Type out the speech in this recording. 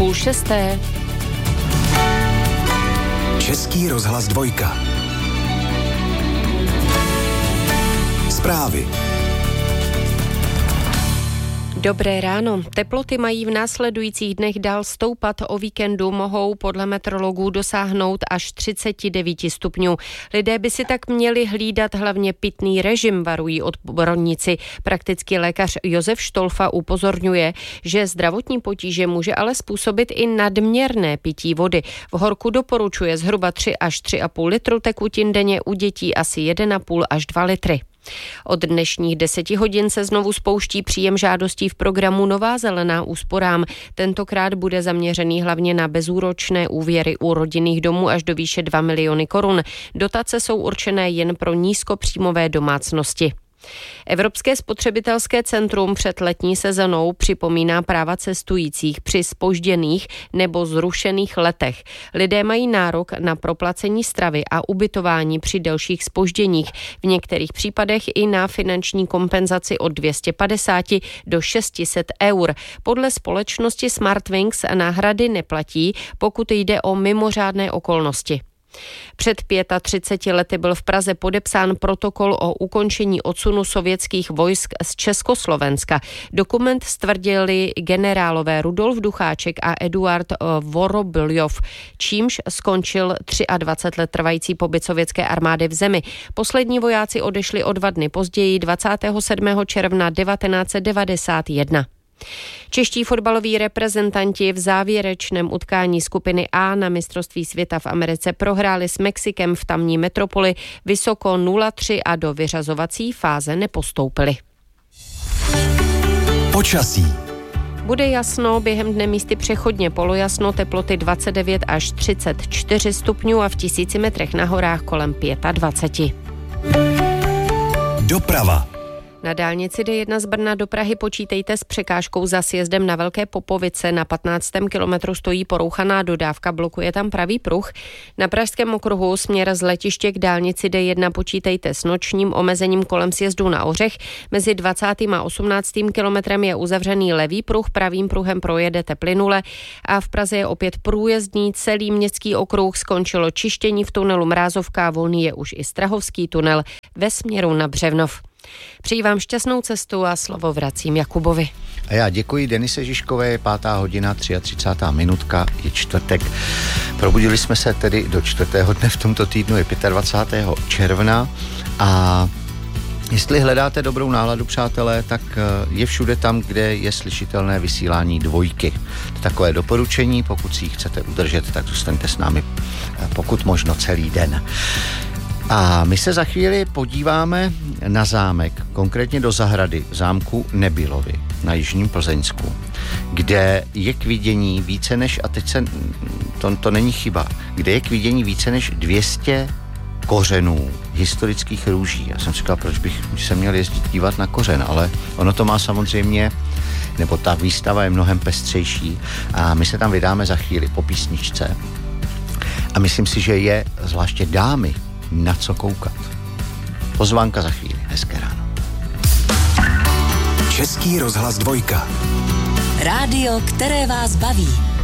5:30. Český rozhlas 2. Zprávy. Dobré ráno. Teploty mají v následujících dnech dál stoupat. O víkendu mohou podle meteorologů dosáhnout až 39 stupňů. Lidé by si tak měli hlídat hlavně pitný režim, varují odborníci. Praktický lékař Josef Štolfa upozorňuje, že zdravotní potíže může ale způsobit i nadměrné pití vody. V horku doporučuje zhruba 3 až 3,5 litru tekutin denně, u dětí asi 1,5 až 2 litry. Od dnešních 10 hodin se znovu spouští příjem žádostí v programu Nová zelená úsporám. Tentokrát bude zaměřený hlavně na bezúročné úvěry u rodinných domů až do výše 2 miliony korun. Dotace jsou určené jen pro nízkopříjmové domácnosti. Evropské spotřebitelské centrum před letní sezónou připomíná práva cestujících při zpožděných nebo zrušených letech. Lidé mají nárok na proplacení stravy a ubytování při delších zpožděních, v některých případech i na finanční kompenzaci od 250 do 600 eur. Podle společnosti Smartwings náhrady neplatí, pokud jde o mimořádné okolnosti. Před 35 lety byl v Praze podepsán protokol o ukončení odsunu sovětských vojsk z Československa. Dokument stvrdili generálové Rudolf Ducháček a Eduard Vorobyljov, čímž skončil 23 let trvající pobyt sovětské armády v zemi. Poslední vojáci odešli o 2 dny později, 27. června 1991. Čeští fotbaloví reprezentanti v závěrečném utkání skupiny A na mistrovství světa v Americe prohráli s Mexikem v tamní metropoli vysoko 0-3 a do vyřazovací fáze nepostoupili. Počasí. Bude jasno, během dne místy přechodně polojasno, teploty 29 až 34 stupňů a v 1000 metrech na horách kolem 25. Doprava. Na dálnici D1 z Brna do Prahy počítejte s překážkou za sjezdem na Velké Popovice. Na 15. kilometru stojí porouchaná dodávka, blokuje tam pravý pruh. Na pražském okruhu směr z letiště k dálnici D1 počítejte s nočním omezením kolem sjezdu na Ořech. Mezi 20. a 18. kilometrem je uzavřený levý pruh, pravým pruhem projedete plynule a v Praze je opět průjezdný celý městský okruh. Skončilo čištění v tunelu Mrázovka, volný je už i Strahovský tunel ve směru na Břevnov. Přeji vám šťastnou cestu a slovo vracím Jakubovi. A já děkuji Denise Žižkové, je 5:00, 33. minutka, je čtvrtek. Probudili jsme se tedy do 4. dne v tomto týdnu, je 25. června a jestli hledáte dobrou náladu, přátelé, tak je všude tam, kde je slyšitelné vysílání 2. To je takové doporučení, pokud si ji chcete udržet, tak zůstaňte s námi pokud možno celý den. A my se za chvíli podíváme na zámek, konkrétně do zahrady zámku Nebylovy na jižním Plzeňsku, kde je k vidění více než, a teď se, to není chyba, kde je k vidění více než 200 kořenů historických růží. Já jsem říkal, proč bych se měl jezdit dívat na kořen, ale ono to má samozřejmě, nebo ta výstava je mnohem pestřejší a my se tam vydáme za chvíli po písničce a myslím si, že je zvláště dámy na co koukat. Pozvánka za chvíli. Hezké ráno. Český rozhlas 2. Rádio, které vás baví.